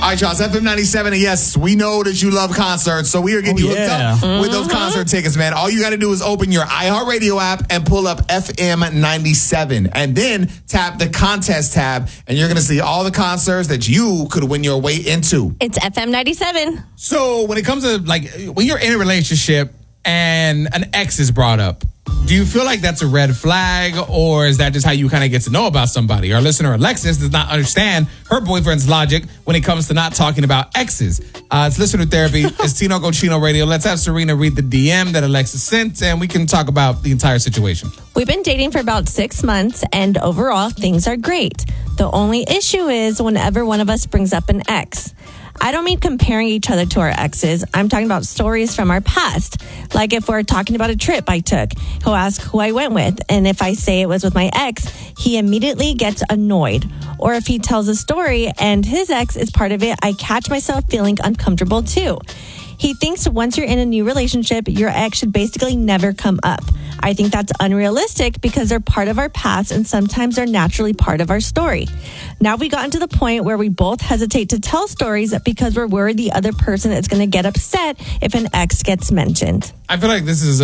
All right, y'all, it's FM 97, and yes, we know that you love concerts, so we are getting you hooked up with those concert tickets, man. All you got to do is open your iHeartRadio app and pull up FM 97, and then tap the contest tab, and you're going to see all the concerts that you could win your way into. It's FM 97. So when it comes to, like, when you're in a relationship and an ex is brought up, do you feel like that's a red flag, or is that just how you kind of get to know about somebody? Our listener, Alexis, does not understand her boyfriend's logic when it comes to not talking about exes. It's Listener Therapy. It's Tino Cochino Radio. Let's have Serena read the DM that Alexis sent, and we can talk about the entire situation. We've been dating for about 6 months, and overall, things are great. The only issue is whenever one of us brings up an ex. I don't mean comparing each other to our exes. I'm talking about stories from our past. Like if we're talking about a trip I took, he'll ask who I went with. And if I say it was with my ex, he immediately gets annoyed. Or if he tells a story and his ex is part of it, I catch myself feeling uncomfortable too. He thinks once you're in a new relationship, your ex should basically never come up. I think that's unrealistic because they're part of our past and sometimes they're naturally part of our story. Now we gotten to the point where we both hesitate to tell stories because we're worried the other person is going to get upset if an ex gets mentioned. I feel like this is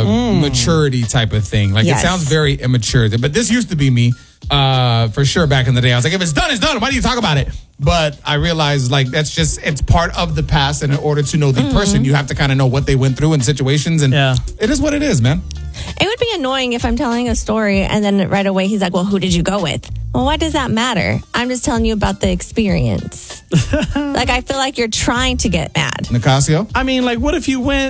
a maturity type of thing. Like, Yes. It sounds very immature. But this used to be me for sure back in the day. I was like, if it's done, it's done. Why do you talk about it? But I realized, like, that's just, it's part of the past. And in order to know the person, you have to kind of know what they went through in situations. And it is what it is, man. It would be annoying if I'm telling a story and then right away he's like, well, who did you go with? Well, why does that matter? I'm just telling you about the experience. Like, I feel like you're trying to get mad. Nicasio? I mean, like, what if you went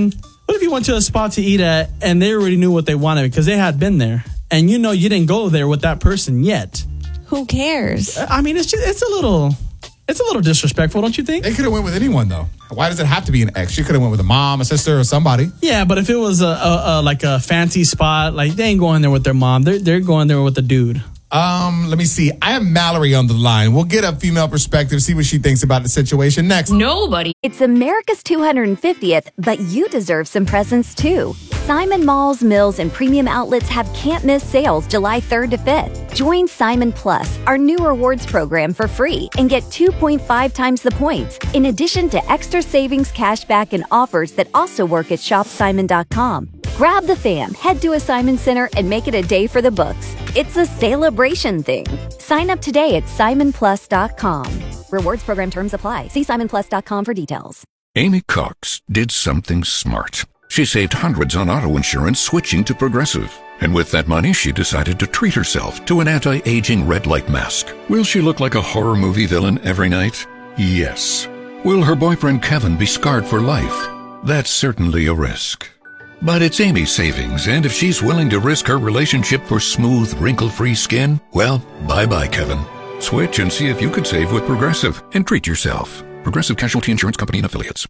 to a spot to eat at and they already knew what they wanted because they had been there, and you know you didn't go there with that person yet? Who cares? I mean, it's a little disrespectful, don't you think? They could have went with anyone, though. Why does it have to be an ex? She could have went with a mom, a sister, or somebody. Yeah, but if it was like a fancy spot, like, they ain't going there with their mom. They're going there with the dude. Let me see. I have Mallory on the line. We'll get a female perspective, see what she thinks about the situation next. Nobody. It's America's 250th, but you deserve some presents too. Simon Malls, Mills, and Premium Outlets have can't-miss sales July 3rd to 5th. Join Simon Plus, our new rewards program, for free and get 2.5 times the points, in addition to extra savings, cashback, and offers that also work at shopsimon.com. Grab the fam, head to a Simon Center, and make it a day for the books. It's a celebration thing. Sign up today at simonplus.com. Rewards program terms apply. See simonplus.com for details. Amy Cox did something smart. She saved hundreds on auto insurance switching to Progressive. And with that money, she decided to treat herself to an anti-aging red light mask. Will she look like a horror movie villain every night? Yes. Will her boyfriend Kevin be scarred for life? That's certainly a risk. But it's Amy's savings, and if she's willing to risk her relationship for smooth, wrinkle-free skin, well, bye-bye, Kevin. Switch and see if you could save with Progressive and treat yourself. Progressive Casualty Insurance Company and Affiliates.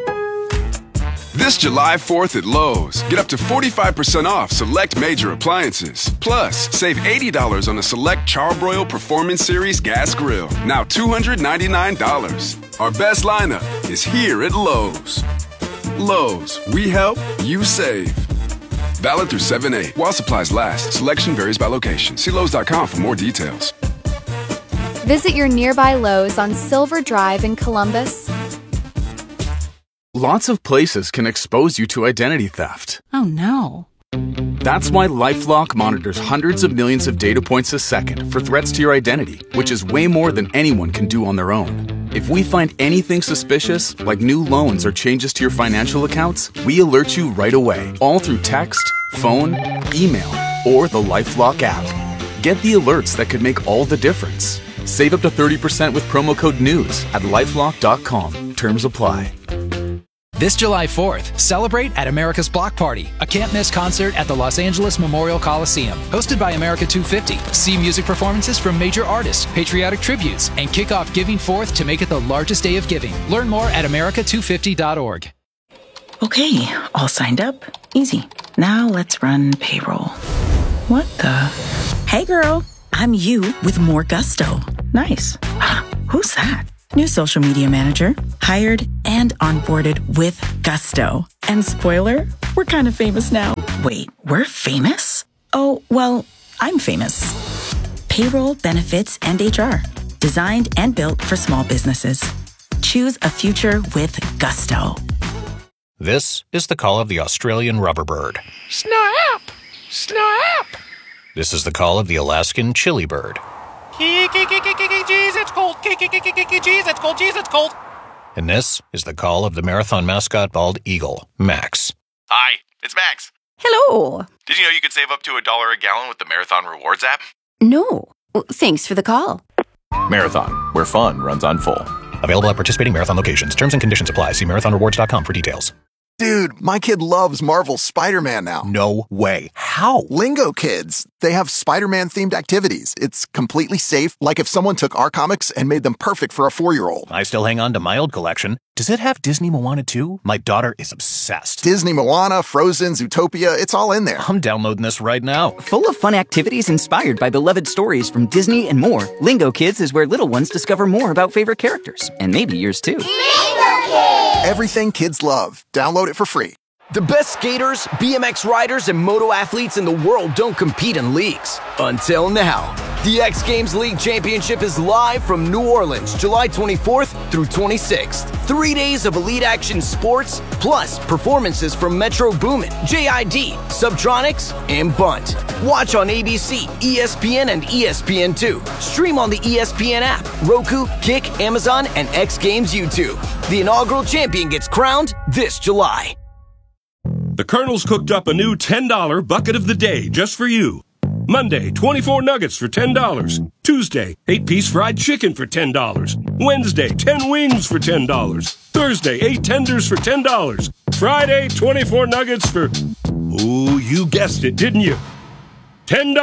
This July 4th at Lowe's, get up to 45% off select major appliances. Plus, save $80 on a select Charbroil Performance Series gas grill, now $299. Our best lineup is here at Lowe's. Lowe's, we help, you save. Valid through 7/8. While supplies last, selection varies by location. See Lowe's.com for more details. Visit your nearby Lowe's on Silver Drive in Columbus. Lots of places can expose you to identity theft. Oh no. That's why LifeLock monitors hundreds of millions of data points a second for threats to your identity, which is way more than anyone can do on their own. If we find anything suspicious, like new loans or changes to your financial accounts, we alert you right away, all through text, phone, email, or the LifeLock app. Get the alerts that could make all the difference. Save up to 30% with promo code NEWS at LifeLock.com. Terms apply. This July 4th, celebrate at America's Block Party, a can't-miss concert at the Los Angeles Memorial Coliseum. Hosted by America 250. See music performances from major artists, patriotic tributes, and kick off Giving 4th to make it the largest day of giving. Learn more at america250.org. Okay, all signed up. Easy. Now let's run payroll. What the? Hey girl, I'm you with more gusto. Nice. Who's that? New social media manager, hired and onboarded with gusto. And spoiler, we're kind of famous now. Wait, we're famous? Oh, well, I'm famous. Payroll, benefits, and HR. Designed and built for small businesses. Choose a future with gusto. This is the call of the Australian rubber bird. Snap! Snap! This is the call of the Alaskan chili bird. Jeez, it's cold. Jeez, it's cold. Jeez, it's cold. And this is the call of the marathon mascot bald eagle, Max. Hi, it's Max. Hello. Did you know you could save up to $1 a gallon with the Marathon Rewards app? No. Well, thanks for the call. Marathon, where fun runs on full. Available at participating Marathon locations. Terms and conditions apply. See marathonrewards.com for details. Dude, my kid loves Marvel's Spider-Man now. No way. How? Lingo Kids. They have Spider-Man themed activities. It's completely safe, like if someone took our comics and made them perfect for a 4-year-old. I still hang on to my old collection. Does it have Disney Moana too? My daughter is obsessed. Disney Moana, Frozen, Zootopia, it's all in there. I'm downloading this right now. Full of fun activities inspired by beloved stories from Disney and more, Lingo Kids is where little ones discover more about favorite characters. And maybe yours too. Lingo Kids! Everything kids love. Download it for free. The best skaters, BMX riders, and moto athletes in the world don't compete in leagues. Until now. The X Games League Championship is live from New Orleans, July 24th through 26th. 3 days of elite action sports, plus performances from Metro Boomin, JID, Subtronics, and Bunt. Watch on ABC, ESPN, and ESPN2. Stream on the ESPN app, Roku, Kick, Amazon, and X Games YouTube. The inaugural champion gets crowned this July. The Colonel's cooked up a new $10 bucket of the day just for you. Monday, 24 nuggets for $10. Tuesday, 8-piece fried chicken for $10. Wednesday, 10 wings for $10. Thursday, 8 tenders for $10. Friday, 24 nuggets for... Ooh, you guessed it, didn't you? $10.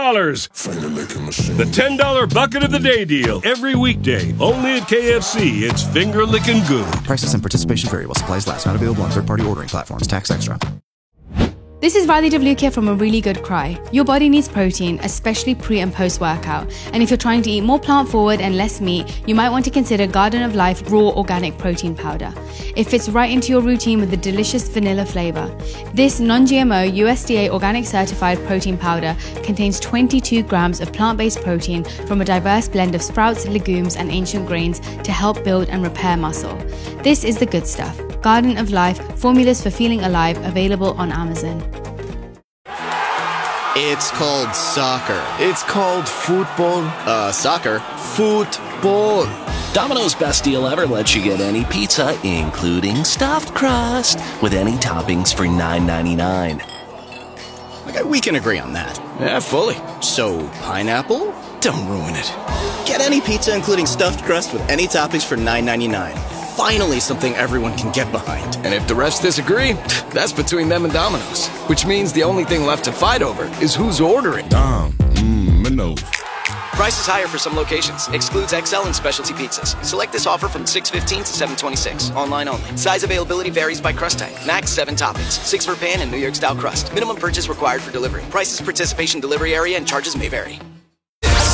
The $10 bucket of the day deal. Every weekday, only at KFC. It's finger-licking good. Prices and participation vary while supplies last. Not available on third-party ordering platforms. Tax extra. This is Riley Devlukia from A Really Good Cry. Your body needs protein, especially pre and post workout. And if you're trying to eat more plant forward and less meat, you might want to consider Garden of Life Raw Organic Protein Powder. It fits right into your routine with a delicious vanilla flavor. This non-GMO USDA organic certified protein powder contains 22 grams of plant-based protein from a diverse blend of sprouts, legumes, and ancient grains to help build and repair muscle. This is the good stuff. Garden of Life, formulas for feeling alive, available on Amazon. It's called soccer. It's called football. Soccer. Football. Domino's Best Deal Ever lets you get any pizza, including stuffed crust, with any toppings for $9.99. Okay, we can agree on that. Yeah, fully. So, pineapple? Don't ruin it. Get any pizza, including stuffed crust, with any toppings for $9.99. Finally something everyone can get behind. And if the rest disagree, that's between them and Domino's. Which means the only thing left to fight over is who's ordering. Domino's. Prices higher for some locations. Excludes XL and specialty pizzas. Select this offer from 6/15 to 7/26. Online only. Size availability varies by crust type. Max 7 toppings. 6 for pan and New York style crust. Minimum purchase required for delivery. Prices, participation, delivery area, and charges may vary.